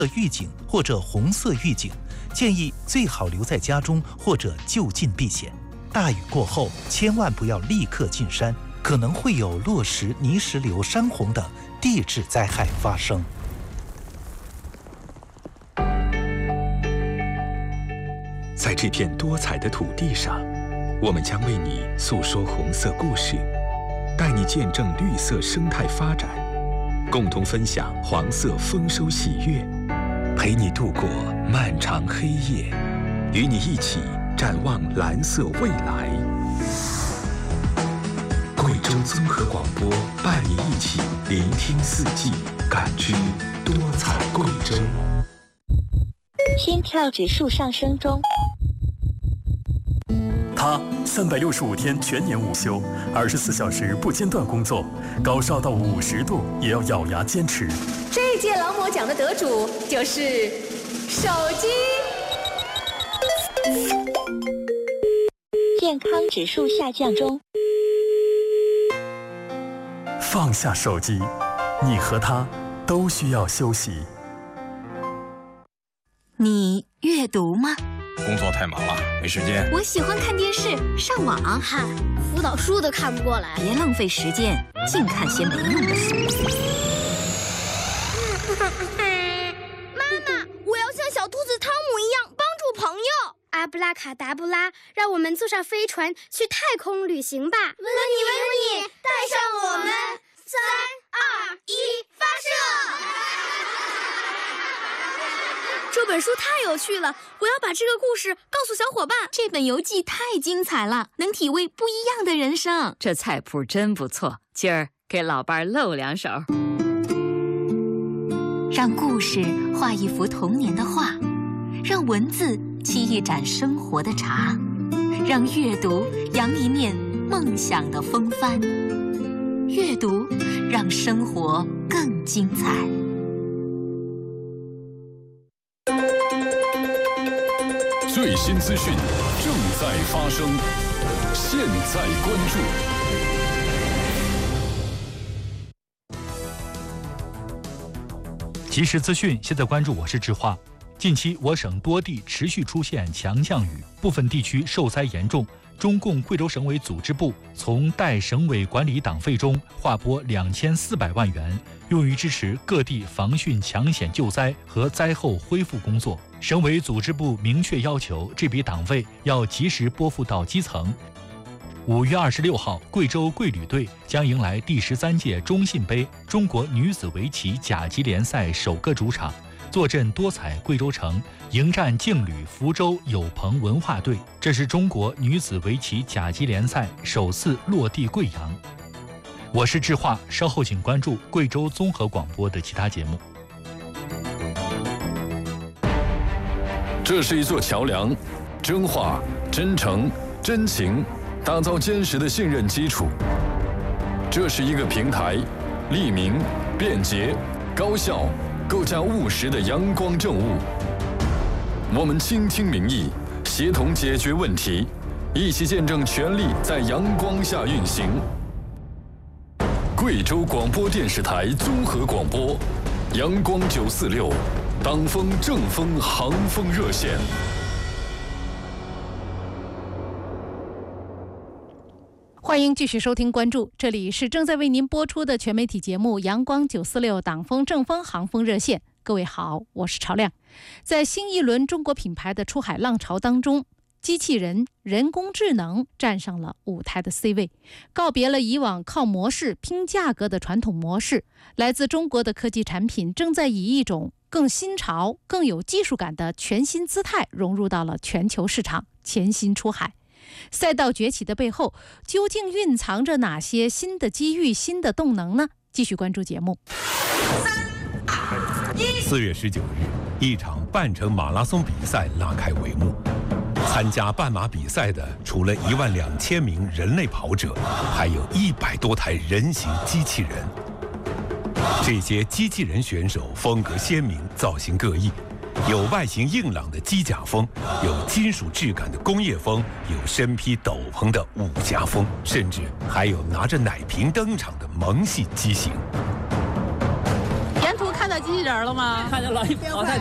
预警或者红色预警，建议最好留在家中或者就近避险。大雨过后，千万不要立刻进山，可能会有落石、泥石流、山洪等地质灾害发生。 在这片多彩的土地上，我们将为你诉说红色故事，带你见证绿色生态发展，共同分享黄色丰收喜悦，陪你度过漫长黑夜，与你一起展望蓝色未来。贵州综合广播伴你一起聆听四季，感知多彩贵州。 心跳指数上升中。 他365天全年无休，24小时不间断工作，高烧到50度也要咬牙坚持。 这届劳模奖的得主就是手机。 健康指数下降中。 放下手机，你和他都需要休息。 你阅读吗？ 工作太忙了，没时间。 我喜欢看电视、上网。 嗨，辅导书都看不过来。 别浪费时间，净看些没用的书。 妈妈，我要像小兔子汤姆一样帮助朋友。阿布拉卡达布拉，让我们坐上飞船去太空旅行吧！问你，带上我们！3、2、1，发射！这本书太有趣了，我要把这个故事告诉小伙伴。 这本游记太精彩了，能体味不一样的人生。 这菜谱真不错，今儿给老伴露2手。 让故事画一幅童年的画，让文字沏一盏生活的茶，让阅读扬一面梦想的风帆。阅读让生活更精彩。 最新资讯正在发生，现在关注。 即时资讯，现在关注，我是志化。近期我省多地持续出现强降雨，部分地区受灾严重。中共贵州省委组织部从代省委管理党费中划拨2400万元，用于支持各地防汛抢险救灾和灾后恢复工作。省委组织部明确要求，这笔党费要及时拨付到基层。5月26号，贵州贵旅队将迎来第13届中信杯中国女子围棋甲级联赛首个主场，坐镇多彩贵州城，迎战劲旅福州友朋文化队。这是中国女子围棋甲级联赛首次落地贵阳。我是志化，稍后请关注贵州综合广播的其他节目。 这是一座桥梁，真话、真诚、真情，打造坚实的信任基础。这是一个平台，利民、便捷、高效，构架务实的阳光政务。我们倾听民意，协同解决问题，一起见证权力在阳光下运行。贵州广播电视台综合广播，阳光946，党风正风航风热线。 欢迎继续收听关注，这里是正在为您播出的全媒体节目阳光946党风正风航风热线。各位好，我是朝亮。在新一轮中国品牌的出海浪潮当中，机器人、人工智能站上了舞台的 C 位，告别了以往靠模式拼价格的传统模式。来自中国的科技产品正在以一种更新潮、更有技术感的全新姿态融入到了全球市场，潜心出海。赛道崛起的背后，究竟蕴藏着哪些新的机遇、新的动能呢？继续关注节目。 4月19日，一场半程马拉松比赛拉开帷幕。参加半马比赛的，除了12000名人类跑者，还有100多台人形机器人。这些机器人选手风格鲜明，造型各异。有外形硬朗的机甲风，有金属质感的工业风，有身披斗篷的武侠风，甚至还有拿着奶瓶登场的萌系机型。 沿途看到机器机器人了吗？ 看见老太